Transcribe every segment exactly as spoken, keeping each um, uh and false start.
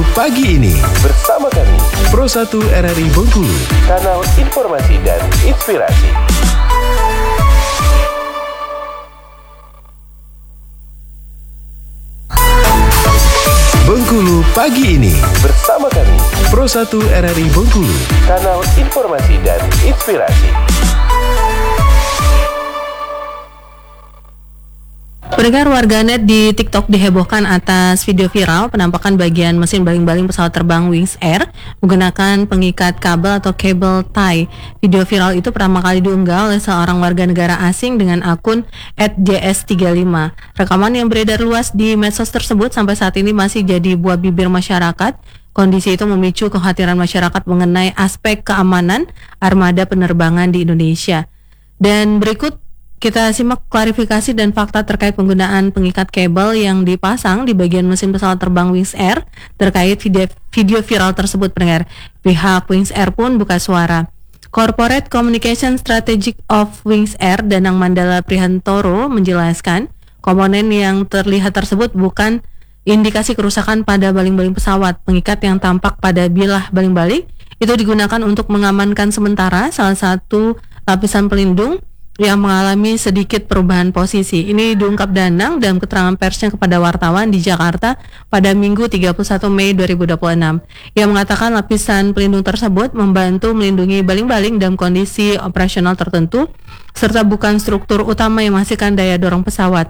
Bengkulu pagi ini bersama kami Pro satu R R I Bengkulu, kanal informasi dan inspirasi. Bengkulu pagi ini Bersama kami Pro satu R R I Bengkulu, kanal informasi dan inspirasi. Pendengar warganet di TikTok dihebohkan atas video viral penampakan bagian mesin baling-baling pesawat terbang Wings Air menggunakan pengikat kabel atau cable tie. Video viral itu pertama kali diunggah oleh seorang warga negara asing dengan akun et j s tiga lima. Rekaman yang beredar luas di medsos tersebut sampai saat ini masih jadi buah bibir masyarakat. Kondisi itu memicu kekhawatiran masyarakat mengenai aspek keamanan armada penerbangan di Indonesia. Dan berikut kita simak klarifikasi dan fakta terkait penggunaan pengikat kabel yang dipasang di bagian mesin pesawat terbang Wings Air terkait video, video viral tersebut, pendengar. Pihak Wings Air pun buka suara. Corporate Communication Strategic of Wings Air, Danang Mandala Prihantoro, menjelaskan komponen yang terlihat tersebut bukan indikasi kerusakan pada baling-baling pesawat. Pengikat yang tampak pada bilah baling-baling itu digunakan untuk mengamankan sementara salah satu lapisan pelindung yang mengalami sedikit perubahan posisi. Ini diungkap Danang dalam keterangan persnya kepada wartawan di Jakarta pada Minggu tiga puluh satu Mei dua ribu dua puluh enam. Ia mengatakan lapisan pelindung tersebut membantu melindungi baling-baling dalam kondisi operasional tertentu, serta bukan struktur utama yang menghasilkan daya dorong pesawat.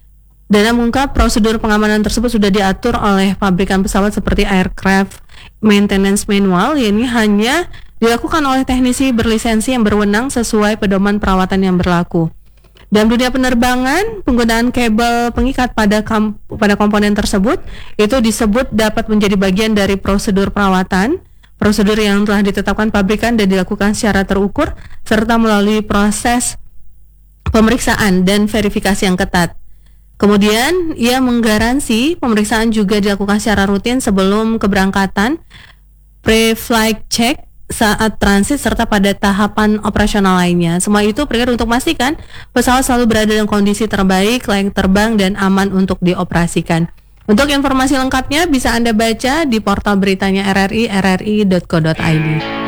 Danang mengungkap prosedur pengamanan tersebut sudah diatur oleh pabrikan pesawat seperti Aircraft Maintenance Manual, yakni hanya dilakukan oleh teknisi berlisensi yang berwenang sesuai pedoman perawatan yang berlaku. Dalam dunia penerbangan, penggunaan kabel pengikat pada kam- pada komponen tersebut itu disebut dapat menjadi bagian dari prosedur perawatan, prosedur yang telah ditetapkan pabrikan dan dilakukan secara terukur serta melalui proses pemeriksaan dan verifikasi yang ketat. Kemudian, ia menggaransi pemeriksaan juga dilakukan secara rutin sebelum keberangkatan, pre-flight check, saat transit, serta pada tahapan operasional lainnya. Semua itu perlu untuk memastikan pesawat selalu berada dalam kondisi terbaik, layak terbang, dan aman untuk dioperasikan. Untuk informasi lengkapnya bisa Anda baca di portal beritanya R R I, r r i dot co dot i d.